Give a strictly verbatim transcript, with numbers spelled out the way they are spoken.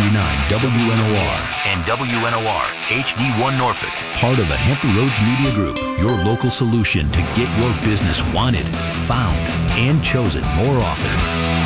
ninety-nine W N O R. And W N O R H D one Norfolk. Part of the Hampton Roads Media Group, your local solution to get your business wanted, found, and chosen more often.